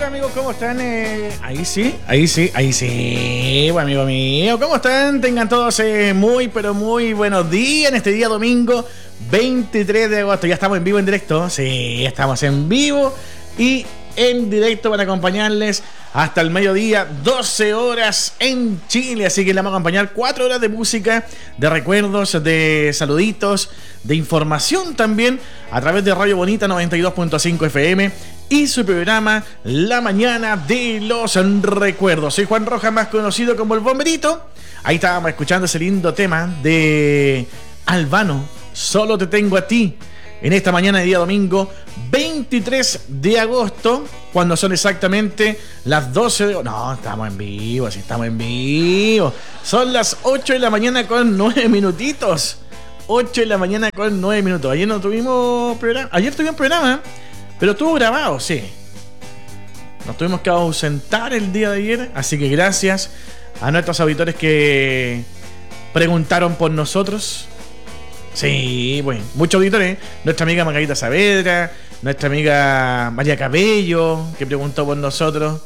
Hola amigos, ¿cómo están? Ahí sí. Bueno, amigo mío, ¿cómo están? Tengan todos muy, pero muy buenos días en este día domingo 23 de agosto. Ya estamos en vivo, en directo. Sí, estamos en vivo y en directo para acompañarles hasta el mediodía, 12 horas en Chile. Así que le vamos a acompañar 4 horas de música, de recuerdos, de saluditos, de información también a través de Radio Bonita 92.5 FM y su programa La Mañana de los Recuerdos. Soy Juan Rojas, más conocido como el Bomberito. Ahí estábamos escuchando ese lindo tema de Albano, Solo te tengo a ti, en esta mañana de día domingo 23 de agosto, cuando son exactamente las 12 de... No, estamos en vivo, sí, estamos en vivo. Son las 8 de la mañana con 9 minutitos. 8 de la mañana con 9 minutos. Ayer no tuvimos programa. Ayer tuvimos programa, pero estuvo grabado, sí. Nos tuvimos que ausentar el día de ayer, así que gracias a nuestros auditores que preguntaron por nosotros. Sí, bueno, muchos auditores. Nuestra amiga Margarita Saavedra, nuestra amiga María Cabello, que preguntó por nosotros.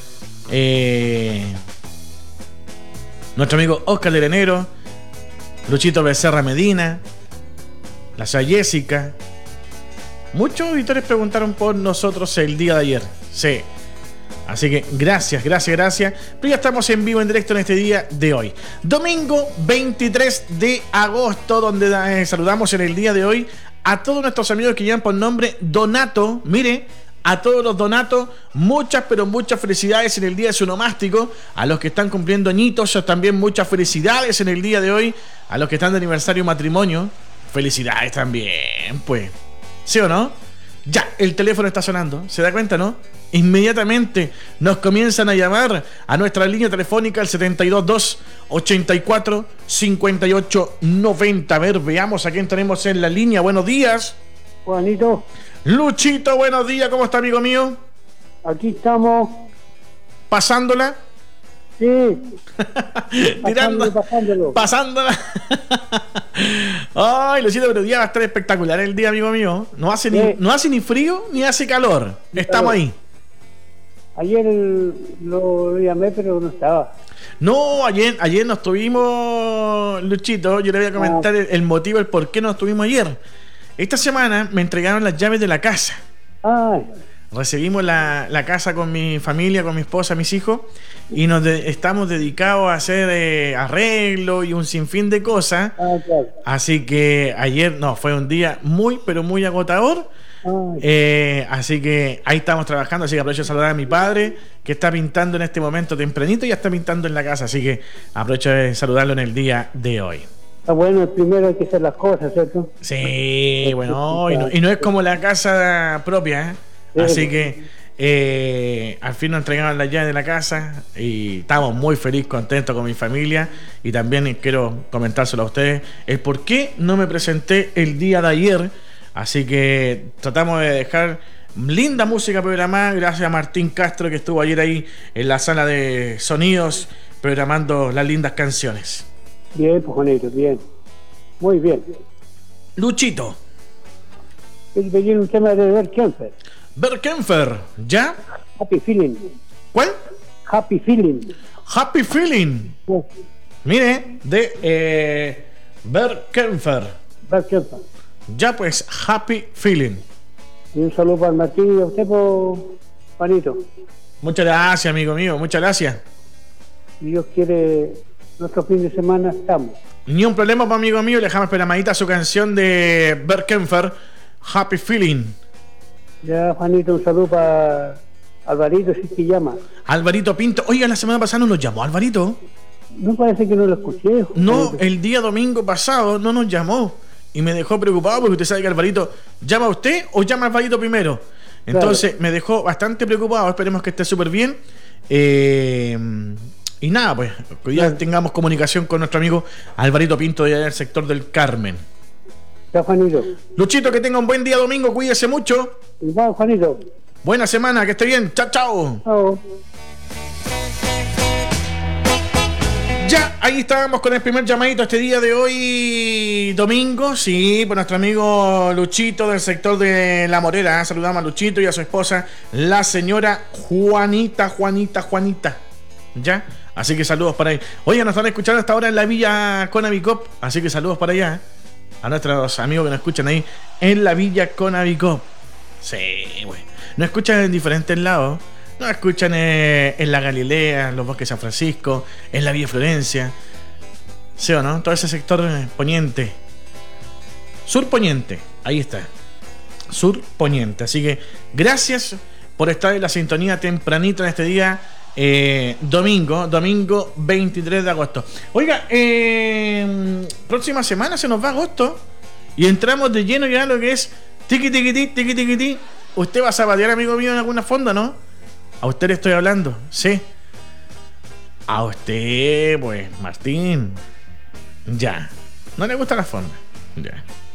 Nuestro amigo Oscar del Enero, Luchito Becerra Medina, la señora Jessica. Muchos auditores preguntaron por nosotros el día de ayer. Sí. Así que gracias. Pero ya estamos en vivo, en directo en este día de hoy. Domingo 23 de agosto, donde saludamos en el día de hoy a todos nuestros amigos que llevan por nombre Donato. Mire, a todos los Donatos, muchas, pero muchas felicidades en el día de su nomástico. A los que están cumpliendo añitos, también muchas felicidades en el día de hoy. A los que están de aniversario matrimonio, felicidades también, pues. ¿Sí o no? Ya, el teléfono está sonando, ¿se da cuenta, no? Inmediatamente nos comienzan a llamar a nuestra línea telefónica al 722 84 58 90. A ver, veamos a quién tenemos en la línea. Buenos días. Juanito. Luchito, buenos días. ¿Cómo está, amigo mío? Aquí estamos. ¿Pasándola? Sí. Pasándola. Ay, Luchito, pero el día va a estar espectacular el día, amigo mío. No hace ni frío ni hace calor. Estamos ahí. Ayer lo llamé, pero no estaba. No, ayer no estuvimos, Luchito. Yo le voy a comentar el motivo, el por qué no estuvimos ayer. Esta semana me entregaron las llaves de la casa. Recibimos la casa con mi familia, con mi esposa, mis hijos, y nos estamos dedicados a hacer arreglo y un sinfín de cosas. Claro. Así que ayer fue un día muy, pero muy agotador. Así que ahí estamos trabajando. Así que aprovecho de saludar a mi padre, que está pintando en este momento tempranito, y ya está pintando en la casa. Así que aprovecho de saludarlo en el día de hoy. Bueno, primero hay que hacer las cosas, ¿cierto? Sí, bueno, y no es como la casa propia, Así que al fin nos entregaron las llaves de la casa y estamos muy felices, contentos con mi familia. Y también quiero comentárselo a ustedes el por qué no me presenté el día de ayer. Así que tratamos de dejar linda música programada. Gracias a Martín Castro, que estuvo ayer ahí en la sala de sonidos programando las lindas canciones. Bien, pues Juanito, bien. Muy bien. Luchito. Viene un tema de Berkenfer. Berkenfer, ¿ya? Happy Feeling. ¿Cuál? Happy Feeling. Happy Feeling. Sí. Mire, de Berkenfer. Berkenfer. Ya pues, Happy Feeling. Y un saludo para Martín y a usted, Juanito. Muchas gracias, amigo mío, muchas gracias. Si Dios quiere, nuestro fin de semana estamos. Ni un problema, para amigo mío. Le dejamos esperamadita su canción de Berkenfer, Happy Feeling. Ya, Juanito, un saludo para Alvarito, si es que llama. Alvarito Pinto. Oiga, la semana pasada no nos llamó Alvarito. No, parece que no lo escuché. Juanito. No, el día domingo pasado no nos llamó. Y me dejó preocupado porque usted sabe que Alvarito, ¿llama a usted o llama a Alvarito primero? Entonces me dejó bastante preocupado. Esperemos que esté súper bien. Y nada, pues hoy ya tengamos comunicación con nuestro amigo Alvarito Pinto de allá del sector del Carmen. Ya, Juanito. Luchito, que tenga un buen día domingo, cuídese mucho. Igual, Juanito. Buena semana, que esté bien. Chao, chao. Chao. Ya, ahí estábamos con el primer llamadito este día de hoy, domingo. Sí, por nuestro amigo Luchito del sector de La Morera. Saludamos a Luchito y a su esposa, la señora Juanita. ¿Ya? Así que saludos para ahí. Oye, nos están escuchando hasta ahora en la Villa Conavicop. Así que saludos para allá. A nuestros amigos que nos escuchan ahí en la Villa Conavicop. Sí, güey. Nos escuchan en diferentes lados. Nos escuchan en la Galilea, en los bosques de San Francisco, en la Villa Florencia. ¿Sí o no? Todo ese sector poniente. Sur poniente. Ahí está. Sur poniente. Así que gracias por estar en la sintonía tempranito en este día. Domingo 23 de agosto. Oiga, próxima semana se nos va agosto y entramos de lleno ya a lo que es tiqui. Usted va a zapatear, amigo mío, en alguna fonda, ¿no? A usted le estoy hablando, sí. A usted, pues, Martín. Ya. ¿No le gusta la fonda? Ya.